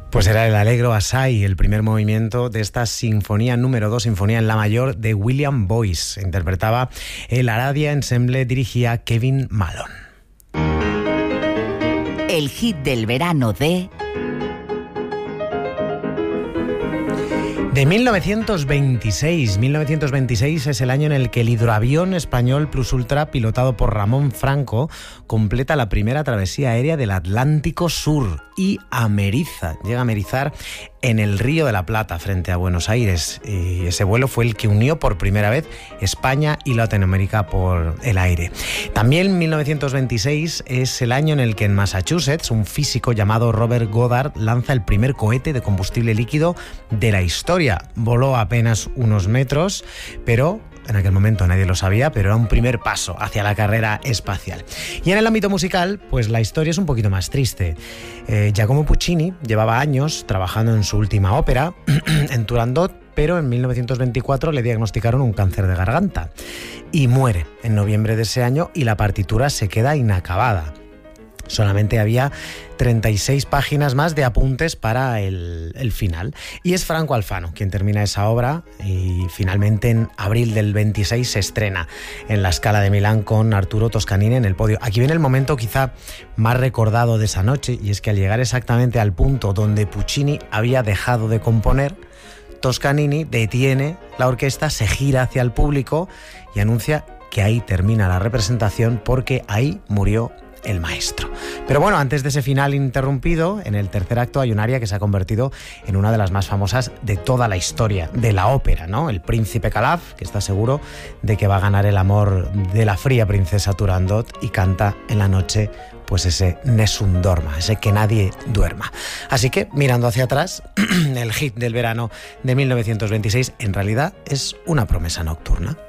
Pues era el Allegro assai, el primer movimiento de esta sinfonía número 2, sinfonía en la mayor de William Boyce. Interpretaba el Aradia Ensemble, dirigía Kevin Malone. El hit del verano de 1926. 1926 es el año en el que el hidroavión español Plus Ultra, pilotado por Ramón Franco, completa la primera travesía aérea del Atlántico Sur y ameriza, llega a amerizar en el Río de la Plata, frente a Buenos Aires. Y ese vuelo fue el que unió por primera vez España y Latinoamérica por el aire. También 1926 es el año en el que en Massachusetts un físico llamado Robert Goddard lanza el primer cohete de combustible líquido de la historia. Voló apenas unos metros, pero en aquel momento nadie lo sabía, pero era un primer paso hacia la carrera espacial. Y en el ámbito musical, pues la historia es un poquito más triste. Giacomo Puccini llevaba años trabajando en su última ópera, en Turandot, pero en 1924 le diagnosticaron un cáncer de garganta y muere en noviembre de ese año y la partitura se queda inacabada. Solamente había 36 páginas más de apuntes para el final. Y es Franco Alfano quien termina esa obra y finalmente en abril del 26 se estrena en la Scala de Milán con Arturo Toscanini en el podio. Aquí viene el momento quizá más recordado de esa noche, y es que al llegar exactamente al punto donde Puccini había dejado de componer, Toscanini detiene la orquesta, se gira hacia el público y anuncia que ahí termina la representación porque ahí murió el maestro. Pero bueno, antes de ese final interrumpido, en el tercer acto hay un aria que se ha convertido en una de las más famosas de toda la historia de la ópera, ¿no? El príncipe Calaf, que está seguro de que va a ganar el amor de la fría princesa Turandot, y canta en la noche pues ese Nessun Dorma, ese que nadie duerma. Así que, mirando hacia atrás, el hit del verano de 1926 en realidad es una promesa nocturna.